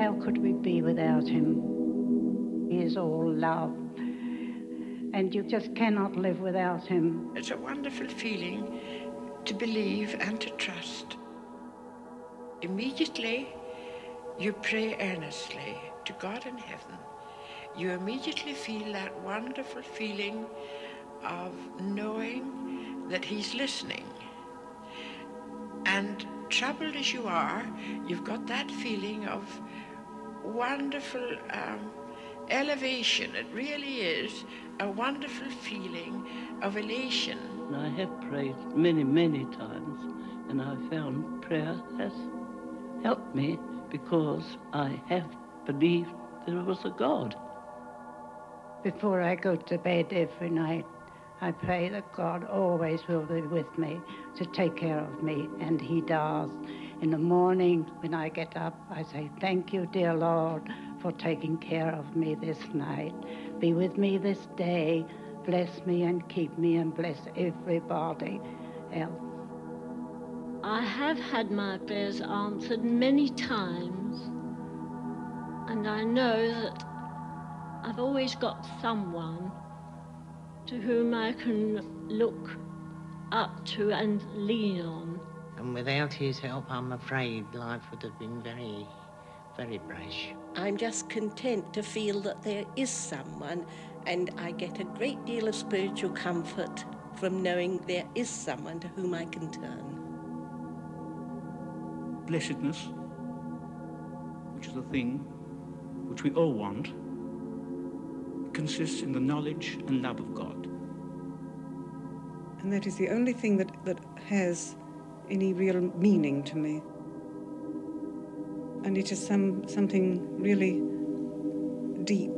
how could we be without him? He is all love, and you just cannot live without him. It's a wonderful feeling to believe and to trust. Immediately, you pray earnestly to God in heaven. You immediately feel that wonderful feeling of knowing that he's listening. And troubled as you are, you've got that feeling of wonderful elevation. It really is a wonderful feeling of elation. I have prayed many, many times, and I found prayer has helped me because I have believed there was a God. Before I go to bed every night, I pray that God always will be with me to take care of me, and he does. In the morning when I get up, I say, thank you, dear Lord, for taking care of me this night. Be with me this day. Bless me and keep me and bless everybody else. I have had my prayers answered many times, and I know that I've always got someone to whom I can look up to and lean on. And without his help, I'm afraid life would have been very, very brash. I'm just content to feel that there is someone, and I get a great deal of spiritual comfort from knowing there is someone to whom I can turn. Blessedness, which is the thing which we all want, consists in the knowledge and love of God. And that is the only thing that has any real meaning to me. And it is something really deep.